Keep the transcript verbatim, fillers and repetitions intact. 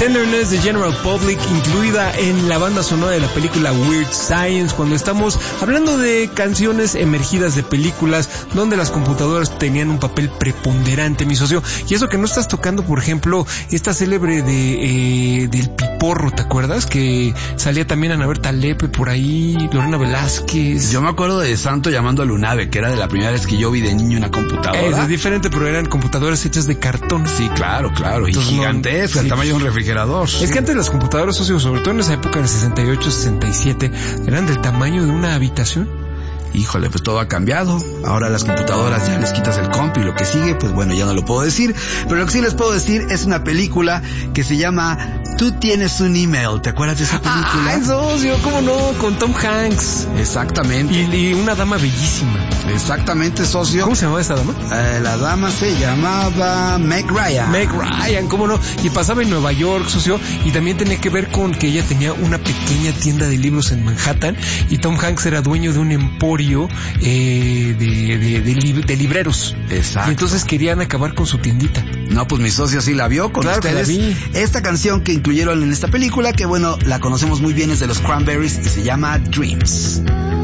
Tenderness de General Public, incluida en la banda sonora de la película Weird Science, cuando estamos hablando de canciones emergidas de películas donde las computadoras tenían un papel preponderante, mi socio. Y eso que no estás tocando, por ejemplo, esta célebre de eh, del Piporro, ¿te acuerdas? Que salía también Ana Berta Lepe por ahí, Lorena Velázquez. Yo me acuerdo de Santo llamando a Lunave, que era de la primera vez que yo vi de niño una computadora. Es, es diferente, pero eran computadoras hechas de cartón. Sí, claro, claro. Entonces, y gigantesca, no, el sí. tamaño de un refrigerador. Es que antes las computadoras, socio, sobre todo en esa época del sesenta y ocho, sesenta y siete, eran del tamaño de una habitación. Híjole, pues todo ha cambiado. Ahora las computadoras ya les quitas el comp y lo que sigue, pues bueno, ya no lo puedo decir. Pero lo que sí les puedo decir es una película que se llama Tú tienes un email. ¿Te acuerdas de esa película? ¡Ay, socio! ¿Cómo no? Con Tom Hanks. Exactamente. Y, y una dama bellísima. Exactamente, socio. ¿Cómo se llamaba esa dama? Eh, la dama se llamaba Meg Ryan. Meg Ryan, ¿cómo no? Y pasaba en Nueva York, socio, y también tenía que ver con que ella tenía una pequeña tienda de libros en Manhattan y Tom Hanks era dueño de un emporio eh, de, de, de, lib- de libreros. Exacto. Y entonces querían acabar con su tiendita. No, pues mi socio sí la vio con Claro que ustedes. la vi. Esta canción que incluyeron en esta película, que bueno, la conocemos muy bien, es de los Cranberries y se llama Dreams.